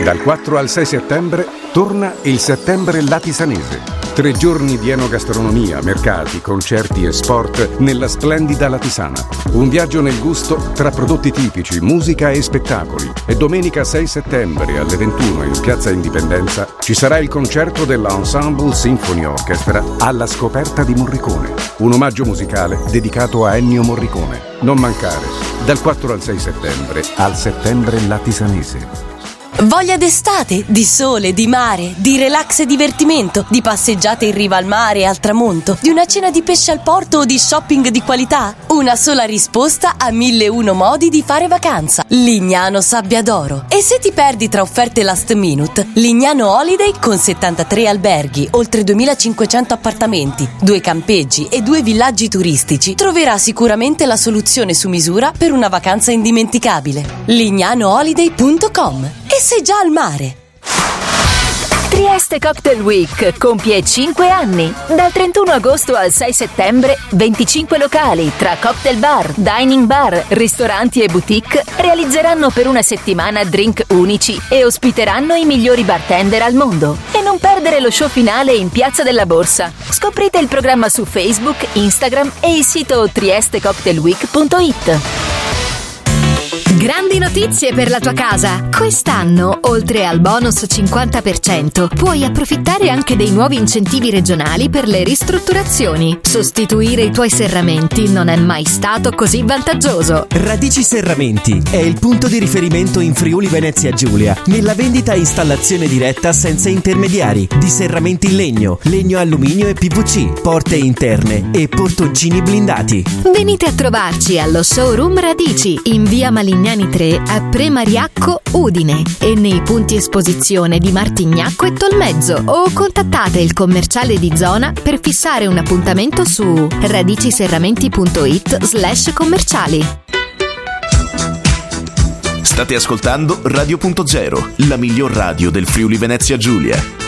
Dal 4 al 6 settembre torna il Settembre Latisanese. 3 giorni di enogastronomia, mercati, concerti e sport nella splendida Latisana. Un viaggio nel gusto tra prodotti tipici, musica e spettacoli. E domenica 6 settembre alle 21 in Piazza Indipendenza ci sarà il concerto dell'Ensemble Symphony Orchestra alla scoperta di Morricone. Un omaggio musicale dedicato a Ennio Morricone. Non mancare, dal 4 al 6 settembre al Settembre Latisanese. Voglia d'estate, di sole, di mare, di relax e divertimento, di passeggiate in riva al mare e al tramonto, di una cena di pesce al porto o di shopping di qualità? Una sola risposta a 1001 modi di fare vacanza. Lignano Sabbia d'Oro. E se ti perdi tra offerte last minute, Lignano Holiday con 73 alberghi, oltre 2500 appartamenti, 2 campeggi e 2 villaggi turistici troverà sicuramente la soluzione su misura per una vacanza indimenticabile. lignanoholiday.com. E sei già al mare. Trieste Cocktail Week compie 5 anni. Dal 31 agosto al 6 settembre, 25 locali tra cocktail bar, dining bar, ristoranti e boutique realizzeranno per una settimana drink unici e ospiteranno i migliori bartender al mondo. E non perdere lo show finale in Piazza della Borsa. Scoprite il programma su Facebook, Instagram e il sito triestecocktailweek.it. Grandi notizie per la tua casa! Quest'anno, oltre al bonus 50%, puoi approfittare anche dei nuovi incentivi regionali per le ristrutturazioni. Sostituire i tuoi serramenti non è mai stato così vantaggioso. Radici Serramenti è il punto di riferimento in Friuli Venezia Giulia nella vendita e installazione diretta senza intermediari di serramenti in legno, legno alluminio e PVC, porte interne e portoncini blindati. Venite a trovarci allo showroom Radici in via Malignani 3 a Premariacco, Udine e nei punti esposizione di Martignacco e Tolmezzo, o contattate il commerciale di zona per fissare un appuntamento su radiciserramenti.it/commerciali. State ascoltando Radio.0, la miglior radio del Friuli Venezia Giulia.